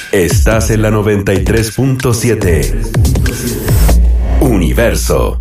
Estás en la 93.7. Universo.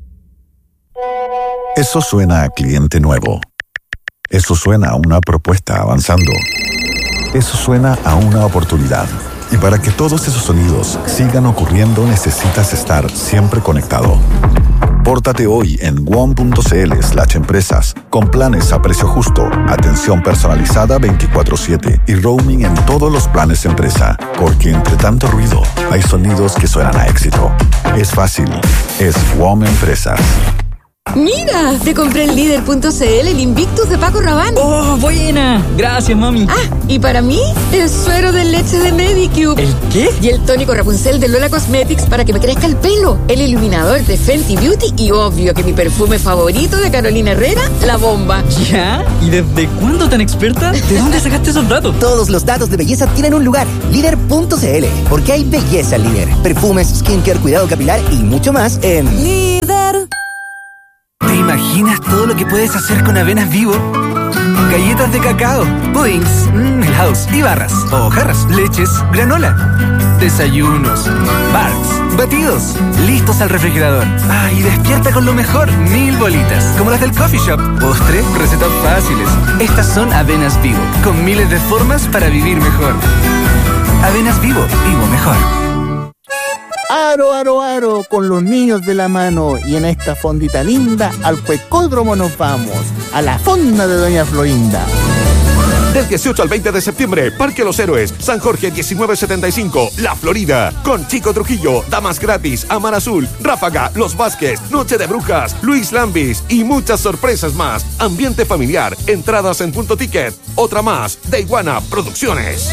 Eso suena a cliente nuevo. Eso suena a una propuesta avanzando. Eso suena a una oportunidad. Y para que todos esos sonidos sigan ocurriendo, necesitas estar siempre conectado. Pórtate hoy en WOM.cl/empresas con planes a precio justo, atención personalizada 24/7 y roaming en todos los planes empresa. Porque entre tanto ruido, hay sonidos que suenan a éxito. Es fácil. Es WOM Empresas. ¡Mira! Te compré en Líder.cl el Invictus de Paco Rabanne. ¡Oh, buena! Gracias, mami. Ah, y para mí, el suero de leche de Medicube. ¿El qué? Y el tónico Rapunzel de Lola Cosmetics para que me crezca el pelo. El iluminador de Fenty Beauty y obvio que mi perfume favorito de Carolina Herrera, La Bomba. ¿Ya? ¿Y desde cuándo tan experta? ¿De dónde sacaste esos datos? Todos los datos de belleza tienen un lugar. Líder.cl. Porque hay belleza en Líder. Perfumes, skincare, cuidado capilar y mucho más en Líder. ¿Te imaginas todo lo que puedes hacer con Avenas Vivo? Galletas de cacao, puddings, helados y barras, o jarras, leches, granola, desayunos, bars, batidos, listos al refrigerador. Ah, y despierta con lo mejor, 1000 bolitas, como las del coffee shop. Postre, recetas fáciles. Estas son Avenas Vivo, con miles de formas para vivir mejor. Avenas Vivo, vivo mejor. Aro, aro, aro, con los niños de la mano y en esta fondita linda al Cuecódromo nos vamos, a la fonda de Doña Florinda. Del 18 al 20 de septiembre, Parque Los Héroes, San Jorge 1975, La Florida. Con Chico Trujillo, Damas Gratis, Amar Azul, Ráfaga, Los Vázquez, Noche de Brujas, Luis Lambis y muchas sorpresas más. Ambiente familiar, entradas en Punto Ticket. Otra más, de Iguana Producciones.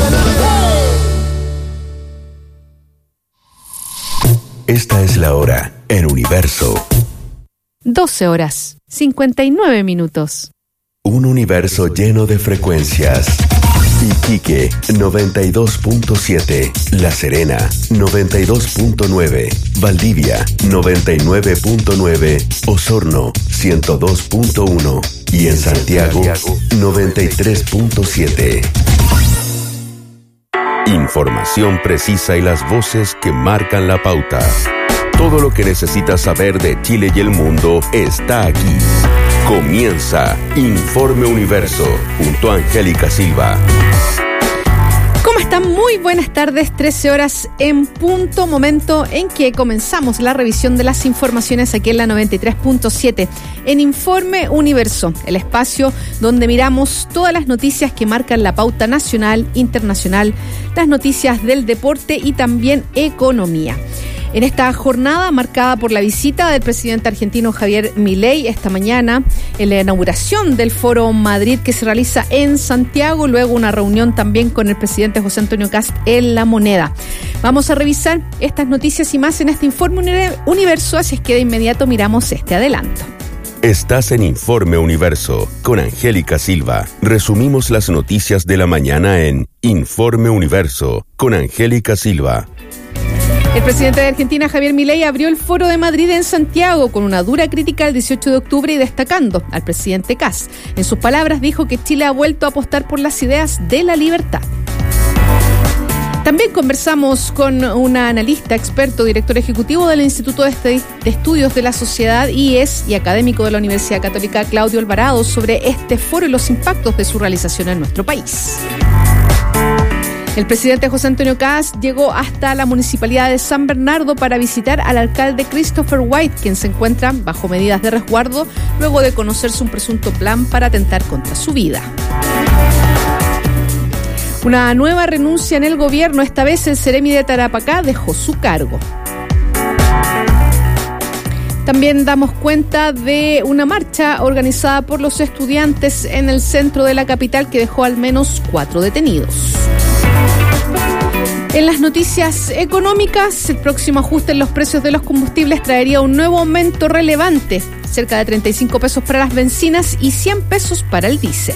Esta es la hora en Universo. 12 horas, 59 minutos. Un universo lleno de frecuencias. Iquique, 92.7. La Serena, 92.9. Valdivia, 99.9. Osorno, 102.1. Y en Santiago, 93.7. Información precisa y las voces que marcan la pauta. Todo lo que necesitas saber de Chile y el mundo está aquí. Comienza Informe Universo, junto a Angélica Silva. ¿Cómo están? Muy buenas tardes, 13 horas en punto, momento en que comenzamos la revisión de las informaciones aquí en la 93.7, en Informe Universo, el espacio donde miramos todas las noticias que marcan la pauta nacional, internacional, las noticias del deporte y también economía. En esta jornada marcada por la visita del presidente argentino Javier Milei esta mañana, en la inauguración del Foro Madrid que se realiza en Santiago, luego una reunión también con el presidente José Antonio Kast en La Moneda. Vamos a revisar estas noticias y más en este Informe Universo, así es que de inmediato miramos este adelanto. Estás en Informe Universo con Angélica Silva. Resumimos las noticias de la mañana en Informe Universo con Angélica Silva. El presidente de Argentina, Javier Milei, abrió el Foro de Madrid en Santiago con una dura crítica el 18 de octubre y destacando al presidente Kast. En sus palabras dijo que Chile ha vuelto a apostar por las ideas de la libertad. También conversamos con una analista, experto, director ejecutivo del Instituto de Estudios de la Sociedad, IES, y académico de la Universidad Católica, Claudio Alvarado, sobre este foro y los impactos de su realización en nuestro país. El presidente José Antonio Kast llegó hasta la municipalidad de San Bernardo para visitar al alcalde Christopher White, quien se encuentra bajo medidas de resguardo luego de conocerse un presunto plan para atentar contra su vida. Una nueva renuncia en el gobierno, esta vez el Seremi de Tarapacá dejó su cargo. También damos cuenta de una marcha organizada por los estudiantes en el centro de la capital que dejó al menos 4 detenidos. En las noticias económicas, el próximo ajuste en los precios de los combustibles traería un nuevo aumento relevante, cerca de 35 pesos para las bencinas y 100 pesos para el diésel.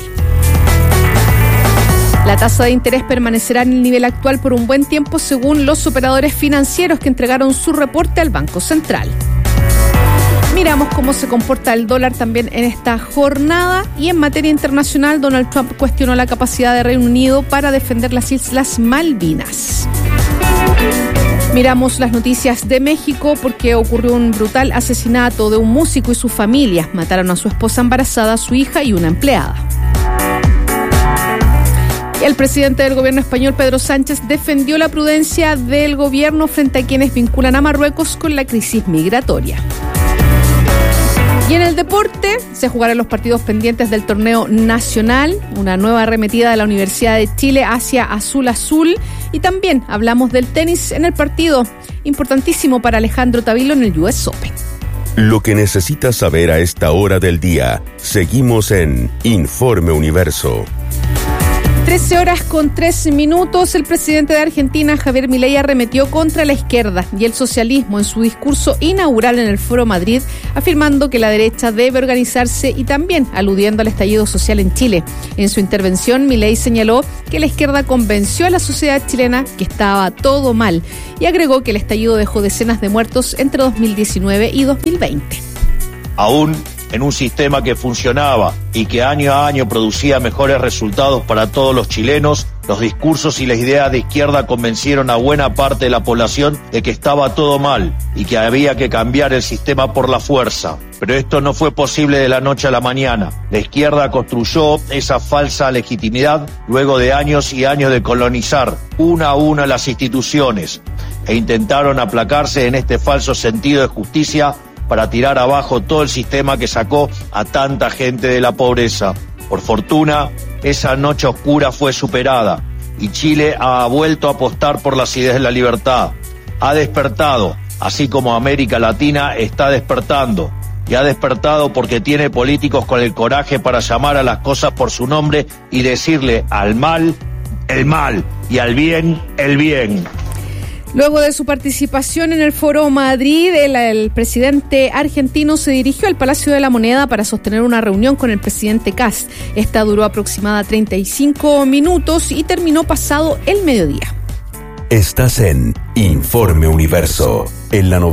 La tasa de interés permanecerá en el nivel actual por un buen tiempo según los operadores financieros que entregaron su reporte al Banco Central. Miramos cómo se comporta el dólar también en esta jornada. Y en materia internacional, Donald Trump cuestionó la capacidad de Reino Unido para defender las Islas Malvinas. Miramos las noticias de México porque ocurrió un brutal asesinato de un músico y su familia. Mataron a su esposa embarazada, a su hija y una empleada. El presidente del gobierno español, Pedro Sánchez, defendió la prudencia del gobierno frente a quienes vinculan a Marruecos con la crisis migratoria. Y en el deporte se jugarán los partidos pendientes del torneo nacional, una nueva arremetida de la Universidad de Chile hacia Azul Azul, y también hablamos del tenis en el partido importantísimo para Alejandro Tavilo en el US Open. Lo que necesitas saber a esta hora del día. Seguimos en Informe Universo. 13:03. El presidente de Argentina, Javier Milei, arremetió contra la izquierda y el socialismo en su discurso inaugural en el Foro Madrid, afirmando que la derecha debe organizarse y también aludiendo al estallido social en Chile. En su intervención, Milei señaló que la izquierda convenció a la sociedad chilena que estaba todo mal y agregó que el estallido dejó decenas de muertos entre 2019 y 2020. Aún en un sistema que funcionaba y que año a año producía mejores resultados para todos los chilenos, los discursos y las ideas de izquierda convencieron a buena parte de la población de que estaba todo mal y que había que cambiar el sistema por la fuerza. Pero esto no fue posible de la noche a la mañana. La izquierda construyó esa falsa legitimidad luego de años y años de colonizar una a una las instituciones e intentaron aplacarse en este falso sentido de justicia para tirar abajo todo el sistema que sacó a tanta gente de la pobreza. Por fortuna, esa noche oscura fue superada y Chile ha vuelto a apostar por las ideas de la libertad. Ha despertado, así como América Latina está despertando. Y ha despertado porque tiene políticos con el coraje para llamar a las cosas por su nombre y decirle al mal, el mal, y al bien, el bien. Luego de su participación en el Foro Madrid, el presidente argentino se dirigió al Palacio de la Moneda para sostener una reunión con el presidente Kast. Esta duró aproximadamente 35 minutos y terminó pasado el mediodía. Estás en Informe Universo, en la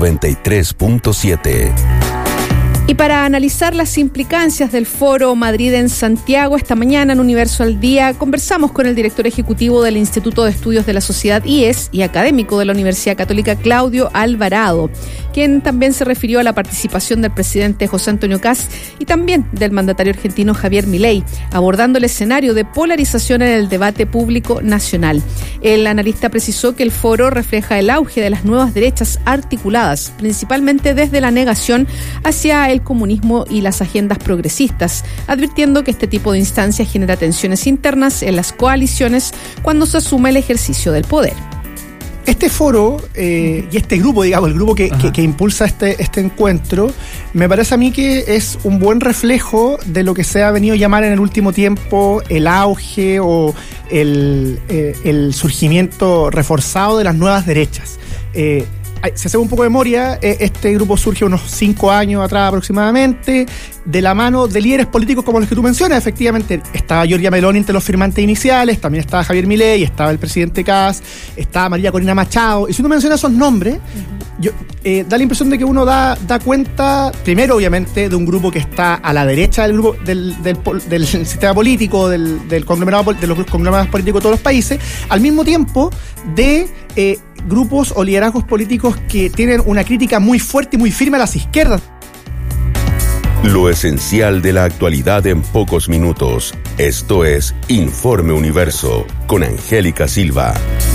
93.7. Y para analizar las implicancias del Foro Madrid en Santiago, esta mañana en Universo al Día conversamos con el director ejecutivo del Instituto de Estudios de la Sociedad IES y académico de la Universidad Católica, Claudio Alvarado, quien también se refirió a la participación del presidente José Antonio Kast y también del mandatario argentino Javier Milei, abordando el escenario de polarización en el debate público nacional. El analista precisó que el foro refleja el auge de las nuevas derechas articuladas, principalmente desde la negación hacia el comunismo y las agendas progresistas, advirtiendo que este tipo de instancias genera tensiones internas en las coaliciones cuando se asume el ejercicio del poder. Este foro y este grupo, digamos, el grupo que impulsa este encuentro, me parece a mí que es un buen reflejo de lo que se ha venido a llamar en el último tiempo el auge o el surgimiento reforzado de las nuevas derechas. Si hacemos un poco de memoria, este grupo surge unos 5 años atrás aproximadamente, de la mano de líderes políticos como los que tú mencionas. Efectivamente, estaba Giorgia Meloni entre los firmantes iniciales, también estaba Javier Milei, estaba el presidente Kast, estaba María Corina Machado. Y si uno menciona esos nombres, da la impresión de que uno da cuenta, primero obviamente, de un grupo que está a la derecha del grupo del sistema político, del conglomerado, de los conglomerados políticos de todos los países, al mismo tiempo de grupos o liderazgos políticos que tienen una crítica muy fuerte y muy firme a las izquierdas. Lo esencial de la actualidad en pocos minutos. Esto es Informe Universo, con Angélica Silva.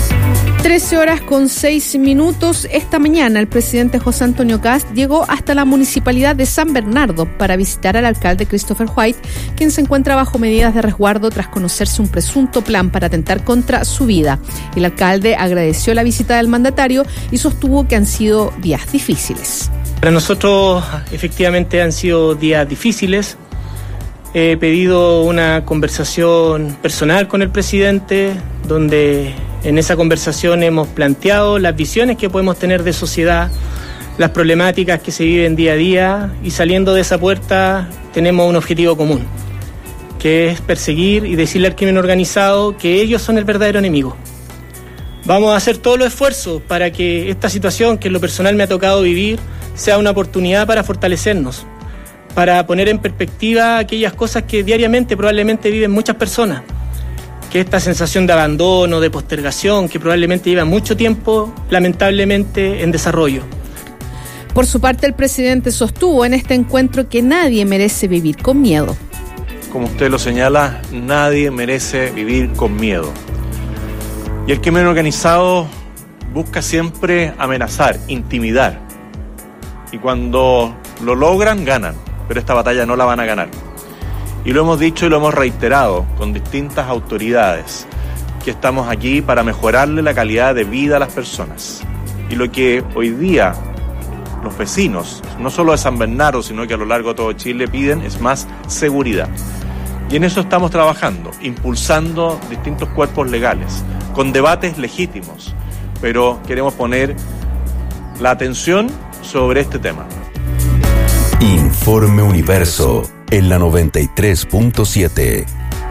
13:06. Esta mañana el presidente José Antonio Kast llegó hasta la municipalidad de San Bernardo para visitar al alcalde Christopher White, quien se encuentra bajo medidas de resguardo tras conocerse un presunto plan para atentar contra su vida. El alcalde agradeció la visita del mandatario y sostuvo que han sido días difíciles. Para nosotros efectivamente han sido días difíciles. He pedido una conversación personal con el presidente, donde en esa conversación hemos planteado las visiones que podemos tener de sociedad, las problemáticas que se viven día a día, y saliendo de esa puerta tenemos un objetivo común, que es perseguir y decirle al crimen organizado que ellos son el verdadero enemigo. Vamos a hacer todos los esfuerzos para que esta situación, que en lo personal me ha tocado vivir, sea una oportunidad para fortalecernos, para poner en perspectiva aquellas cosas que diariamente probablemente viven muchas personas, que esta sensación de abandono, de postergación, que probablemente lleva mucho tiempo, lamentablemente, en desarrollo. Por su parte, el presidente sostuvo en este encuentro que nadie merece vivir con miedo. Como usted lo señala, nadie merece vivir con miedo. Y el crimen organizado busca siempre amenazar, intimidar. Y cuando lo logran, ganan. Pero esta batalla no la van a ganar. Y lo hemos dicho y lo hemos reiterado con distintas autoridades, que estamos aquí para mejorarle la calidad de vida a las personas. Y lo que hoy día los vecinos, no solo de San Bernardo, sino que a lo largo de todo Chile piden, es más seguridad. Y en eso estamos trabajando, impulsando distintos cuerpos legales, con debates legítimos, pero queremos poner la atención sobre este tema. Informe Universo en la 93.7.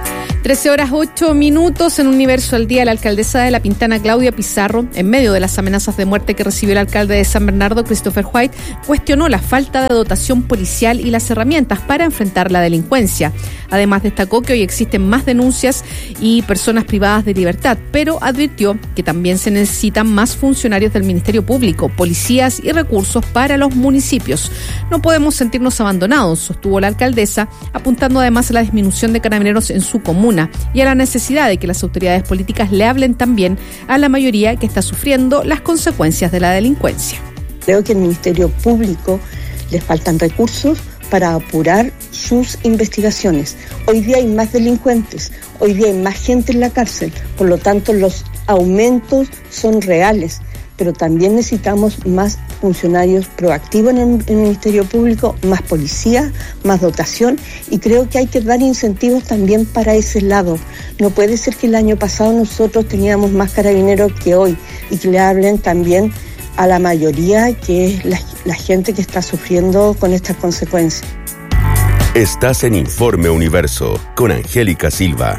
13:08 en Universo al Día. La alcaldesa de La Pintana, Claudia Pizarro, en medio de las amenazas de muerte que recibió el alcalde de San Bernardo, Christopher White, cuestionó la falta de dotación policial y las herramientas para enfrentar la delincuencia. Además, destacó que hoy existen más denuncias y personas privadas de libertad, pero advirtió que también se necesitan más funcionarios del Ministerio Público, policías y recursos para los municipios. No podemos sentirnos abandonados, sostuvo la alcaldesa, apuntando además a la disminución de carabineros en su comuna y a la necesidad de que las autoridades políticas le hablen también a la mayoría que está sufriendo las consecuencias de la delincuencia. Creo que al Ministerio Público les faltan recursos para apurar sus investigaciones. Hoy día hay más delincuentes, hoy día hay más gente en la cárcel, por lo tanto los aumentos son reales, pero también necesitamos más funcionarios proactivos en el Ministerio Público, más policía, más dotación, y creo que hay que dar incentivos también para ese lado. No puede ser que el año pasado nosotros teníamos más carabineros que hoy, y que le hablen también a la mayoría, que es la gente que está sufriendo con estas consecuencias. Estás en Informe Universo con Angélica Silva.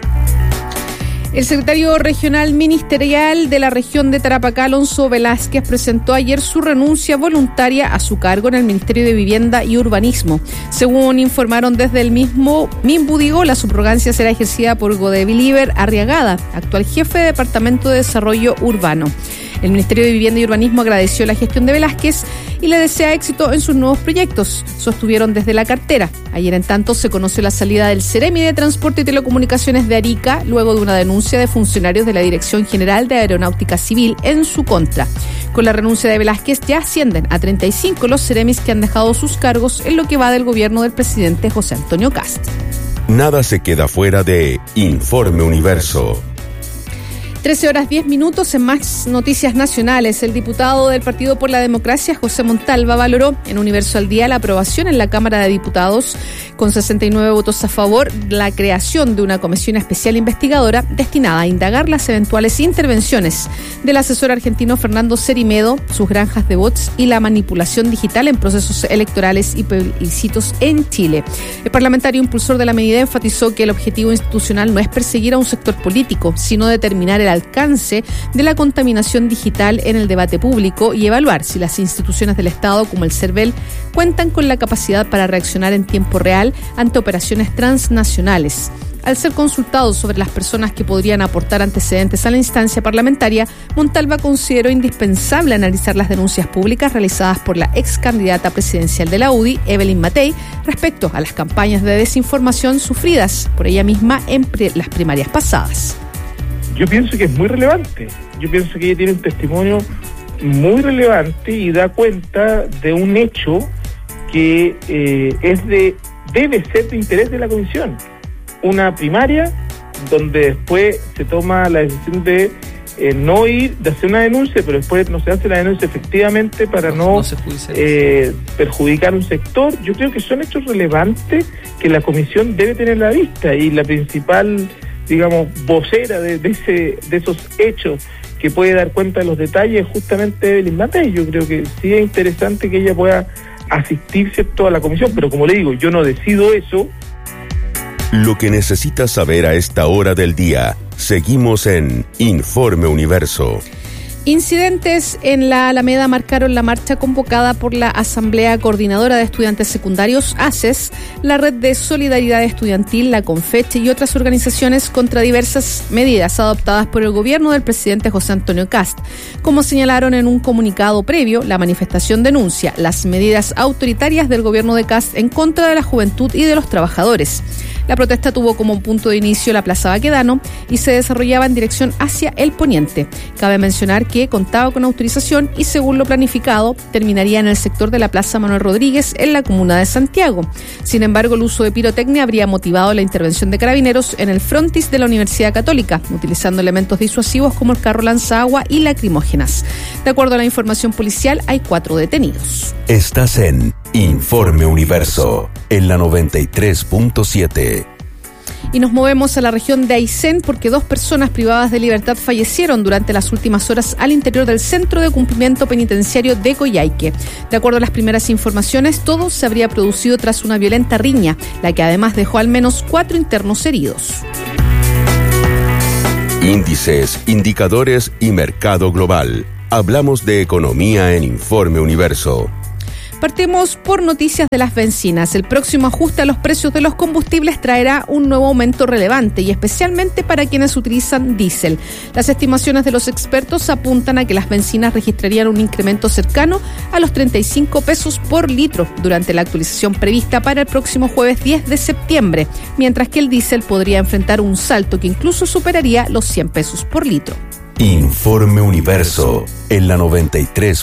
El secretario regional ministerial de la región de Tarapacá, Alonso Velázquez, presentó ayer su renuncia voluntaria a su cargo en el Ministerio de Vivienda y Urbanismo. Según informaron desde el mismo Minbudigo, la subrogancia será ejercida por Godeliber Arriagada, actual jefe de Departamento de Desarrollo Urbano. El Ministerio de Vivienda y Urbanismo agradeció la gestión de Velázquez y le desea éxito en sus nuevos proyectos, sostuvieron desde la cartera. Ayer, en tanto, se conoció la salida del Ceremi de Transporte y Telecomunicaciones de Arica, luego de una denuncia de funcionarios de la Dirección General de Aeronáutica Civil en su contra. Con la renuncia de Velázquez ya ascienden a 35 los Ceremis que han dejado sus cargos en lo que va del gobierno del presidente José Antonio Kast. Nada se queda fuera de Informe Universo. 13:10 en más noticias nacionales. El diputado del Partido por la Democracia, José Montalva, valoró en Universo al Día la aprobación en la Cámara de Diputados, con 69 votos a favor, la creación de una comisión especial investigadora destinada a indagar las eventuales intervenciones del asesor argentino Fernando Cerimedo, sus granjas de bots y la manipulación digital en procesos electorales y plebiscitos en Chile. El parlamentario impulsor de la medida enfatizó que el objetivo institucional no es perseguir a un sector político, sino determinar el alcance de la contaminación digital en el debate público y evaluar si las instituciones del Estado, como el CERVEL, cuentan con la capacidad para reaccionar en tiempo real ante operaciones transnacionales. Al ser consultado sobre las personas que podrían aportar antecedentes a la instancia parlamentaria, Montalva consideró indispensable analizar las denuncias públicas realizadas por la ex candidata presidencial de la UDI, Evelyn Matei, respecto a las campañas de desinformación sufridas por ella misma en las primarias pasadas. Yo pienso que es muy relevante. Yo pienso que ella tiene un testimonio muy relevante y da cuenta de un hecho que debe ser de interés de la comisión. Una primaria donde después se toma la decisión de no ir, de hacer una denuncia, pero después no se hace la denuncia efectivamente para no perjudicar un sector. Yo creo que son hechos relevantes que la comisión debe tener a la vista, y la principal, digamos, vocera de esos hechos que puede dar cuenta de los detalles es justamente Evelyn Matei. Yo creo que sí es interesante que ella pueda asistir, ¿cierto?, a la comisión, pero como le digo, yo no decido eso. Lo que necesitas saber a esta hora del día. Seguimos en Informe Universo. Incidentes en la Alameda marcaron la marcha convocada por la Asamblea Coordinadora de Estudiantes Secundarios, ACES, la Red de Solidaridad Estudiantil, la CONFECH y otras organizaciones contra diversas medidas adoptadas por el gobierno del presidente José Antonio Kast. Como señalaron en un comunicado previo, la manifestación denuncia las medidas autoritarias del gobierno de Kast en contra de la juventud y de los trabajadores. La protesta tuvo como punto de inicio la Plaza Baquedano y se desarrollaba en dirección hacia el poniente. Cabe mencionar que contaba con autorización y, según lo planificado, terminaría en el sector de la Plaza Manuel Rodríguez en la comuna de Santiago. Sin embargo, el uso de pirotecnia habría motivado la intervención de carabineros en el frontis de la Universidad Católica, utilizando elementos disuasivos como el carro lanzaagua y lacrimógenas. De acuerdo a la información policial, hay 4 detenidos. Estás en Informe Universo, en la 93.7. Y nos movemos a la región de Aysén porque 2 personas privadas de libertad fallecieron durante las últimas horas al interior del Centro de Cumplimiento Penitenciario de Coyhaique. De acuerdo a las primeras informaciones, todo se habría producido tras una violenta riña, la que además dejó al menos 4 internos heridos. Índices, indicadores y mercado global. Hablamos de economía en Informe Universo. Partimos por noticias de las bencinas. El próximo ajuste a los precios de los combustibles traerá un nuevo aumento relevante y especialmente para quienes utilizan diésel. Las estimaciones de los expertos apuntan a que las bencinas registrarían un incremento cercano a los 35 pesos por litro durante la actualización prevista para el próximo jueves 10 de septiembre, mientras que el diésel podría enfrentar un salto que incluso superaría los 100 pesos por litro. Informe Universo, en la 93.